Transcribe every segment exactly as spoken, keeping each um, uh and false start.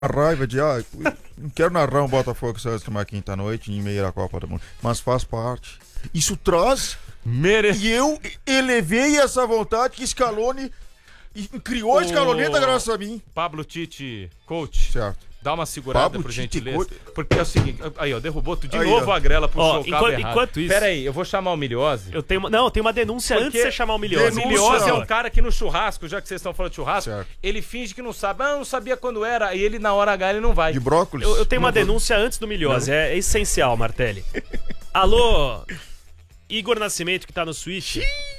A raiva de, ah, não quero narrar um Botafogo Santos numa quinta-noite em meio à Copa do Mundo, mas faz parte. Isso traz... Mere... E eu elevei essa vontade que Scaloni criou a escaloneta graças a mim. Pablo Tite, coach. Certo. Dá uma segurada, Pablo por Tite, gentileza. co... Porque é o seguinte... Aí, ó, derrubou tu de aí, novo ó. a grela, puxou Ó, o cabo enquanto, errado. enquanto isso... Pera aí, eu vou chamar o Miliose. Eu tenho, não, tem uma denúncia Porque antes de você chamar o Miliose. O Miliose é um cara que no churrasco, já que vocês estão falando de churrasco, Certo. ele finge que não sabe. Ah, não sabia quando era. E ele, na hora H, ele não vai. De brócolis. Eu, eu tenho Não uma vou- denúncia antes do Miliose, é, é essencial, Martelli. Alô, Igor Nascimento, que tá no Switch.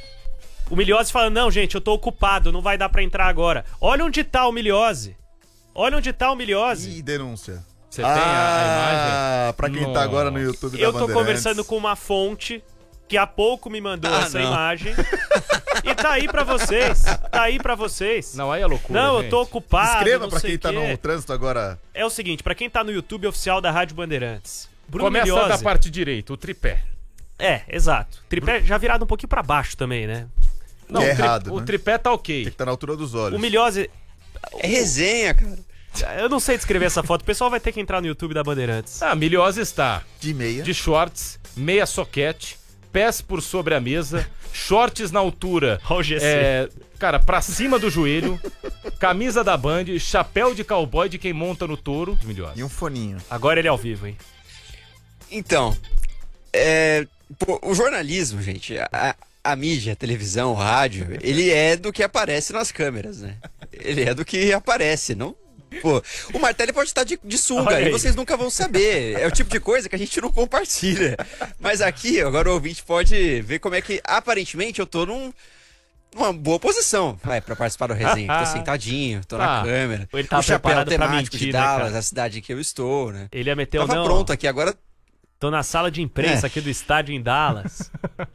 O Miliose fala, não, gente, eu tô ocupado, não vai dar pra entrar agora. Olha onde tá o Miliose. Olha onde tá o Miliose. Ih, denúncia. Você tem a, a imagem? Ah, pra quem Nossa. tá agora no YouTube da Eu tô Bandeirantes. conversando com uma fonte que há pouco me mandou Ah, essa não. imagem. E tá aí pra vocês. Tá aí pra vocês. Não, aí é loucura, Não, gente. eu tô ocupado. Escreva não pra sei quem o tá quê. no trânsito agora. É o seguinte, pra quem tá no YouTube oficial da Rádio Bandeirantes. Bruno Começa Miliose. da parte direita, o tripé. É, exato. Tripé já virado um pouquinho pra baixo também, né? Não, Que é o, tri- errado, o né? tripé tá ok. Tem que estar na altura dos olhos. O Miliose... É resenha, cara. Eu não sei descrever essa foto. O pessoal vai ter que entrar no YouTube da Bandeirantes. Ah, Miliose está De meia. de shorts, meia soquete, pés por sobre a mesa, shorts na altura, Olha o G C. é, cara, pra cima do joelho, camisa da Band, chapéu de cowboy de quem monta no touro. Miliose. E um foninho. Agora ele é ao vivo, hein? Então, é, pô, o jornalismo, gente, a, a mídia, a televisão, o rádio, ele é do que aparece nas câmeras, né? Ele é do que aparece, não... Pô, o Martelli pode estar de, de sunga Olha e aí. vocês nunca vão saber. É o tipo de coisa que a gente não compartilha. Mas aqui, agora o ouvinte pode ver como é que, aparentemente, eu tô num... Numa boa posição, vai, pra participar do resenha. Tô sentadinho, tô na Ah, câmera. ele tá o chapéu preparado pra temático mentir, de né, Dallas, cara? a cidade em que eu estou, né? Ele ia meter o Tava não. pronto aqui, agora... Tô na sala de imprensa É. aqui do estádio em Dallas.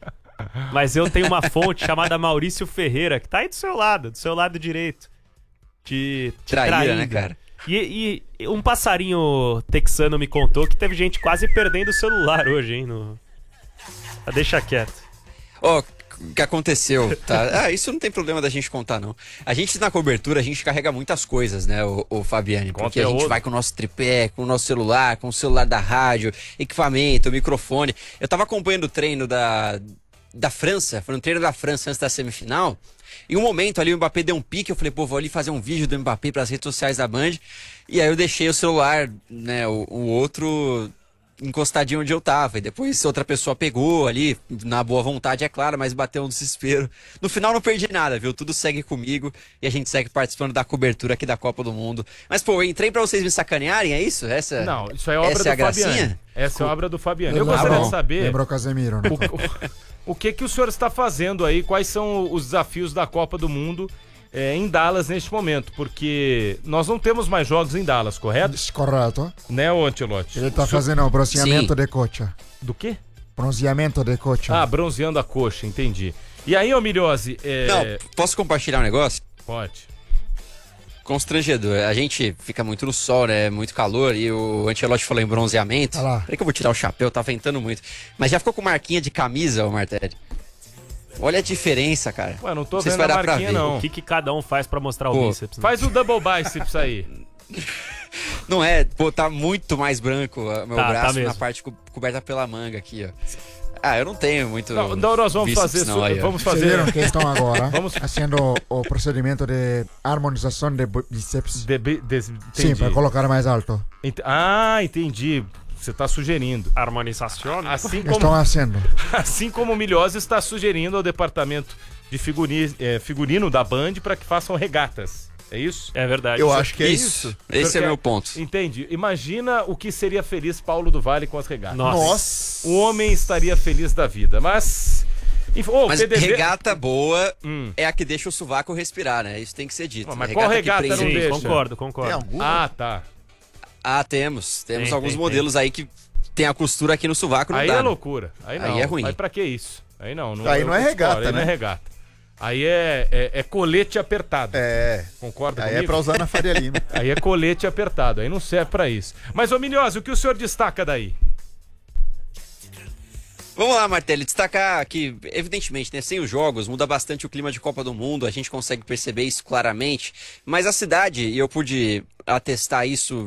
Mas eu tenho uma fonte chamada Maurício Ferreira, que tá aí do seu lado, do seu lado direito. Te, te Traíra, traindo. né, cara? E, e um passarinho texano me contou que teve gente quase perdendo o celular hoje, hein? No... Ah, deixa quieto. Ó, o que aconteceu, tá? Ah, isso não tem problema da gente contar, não. A gente na cobertura, a gente carrega muitas coisas, né, o, o Fabiane? Porque a gente Conteúdo. vai com o nosso tripé, com o nosso celular, com o celular da rádio, equipamento, microfone. Eu tava acompanhando o treino da, da França, foi no treino da França antes da semifinal. Em um momento ali o Mbappé deu um pique, eu falei, pô, vou ali fazer um vídeo do Mbappé pras redes sociais da Band. E aí eu deixei o celular, né, o, o outro encostadinho onde eu tava. E depois outra pessoa pegou ali, na boa vontade, é claro, mas bateu um desespero. No final não perdi nada, viu? Tudo segue comigo e a gente segue participando da cobertura aqui da Copa do Mundo. Mas, pô, eu entrei pra vocês me sacanearem, é isso? Essa, Não, isso é obra essa do é a Fabiane. gracinha? Essa é obra do Fabiane. Eu Eu gostaria lembro- de saber Lembra o Casemiro, né? o, o que que o senhor está fazendo aí, quais são os desafios da Copa do Mundo é, em Dallas neste momento, porque nós não temos mais jogos em Dallas, correto? Correto. Né, ô Ancelotti? Ele tá O senhor- fazendo o bronzeamento Sim. de coxa. Do quê? Bronzeamento de coxa. Ah, bronzeando a coxa, entendi. E aí, ô Miliose, é... Não, posso compartilhar um negócio? Pode. Constrangedor. A gente fica muito no sol, né? Muito calor. E o Ancelotti falou em bronzeamento. Olha lá. Peraí que eu vou tirar o chapéu, tá ventando muito. Mas já ficou com marquinha de camisa, ô Martelli? Olha a diferença, cara. Ué, não tô Não sei se vendo vai a dar pra marquinha, ver. não. O que, que cada um faz pra mostrar o Pô, bíceps? né? Faz o double biceps aí. Não é? Pô, tá muito mais branco o meu Tá, tá braço mesmo. na parte co- coberta pela manga aqui, ó. Ah, eu não tenho muito. Não, então nós vamos bíceps, fazer... não, su- aí, ó. vamos Vocês fazer... viram que estão agora Vamos- fazendo o procedimento de harmonização de bíceps? De, de, de, Sim, entendi. para colocar mais alto. Ent- Ah, entendi. Você tá sugerindo. Harmonização. Assim Estão como, fazendo. assim como o Miliose está sugerindo ao departamento de figuri, eh, figurino da Band para que façam regatas. É isso? É verdade. Eu Isso- acho que é isso. Isso. Esse Porque- é meu ponto. Entendi. Imagina o que seria feliz Paulo do Vale com as regatas. Nossa. Nossa. O homem estaria feliz da vida, mas... Enfim, ô, Mas P D V... regata boa Hum. é a que deixa o sovaco respirar, né? Isso tem que ser dito. Mas Regata qual que regata prende- não Sim, deixa? concordo, Tem concordo. alguma? Ah, tá. Ah, temos. Temos Tem, alguns tem, modelos aí que tem a costura aqui no sovaco, não Aí dá. é né? loucura. Aí não. Aí é ruim. Aí pra que isso? Aí não. Aí não é eu discordo, regata, aí não é né? regata. Aí é, é, é colete apertado. É. Concorda Aí é comigo? pra usar na Faria Lima. Aí é colete apertado, aí não serve pra isso. Mas, ô Miliose, o que o senhor destaca daí? Vamos lá, Martelli, destacar que, evidentemente, né, sem os jogos, muda bastante o clima de Copa do Mundo, a gente consegue perceber isso claramente, mas a cidade, e eu pude atestar isso